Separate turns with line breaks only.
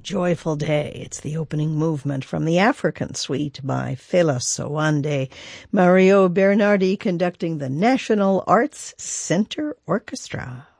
joyful day. It's the opening movement from the African Suite by Fela Sowande. Mario Bernardi conducting the National Arts Center Orchestra.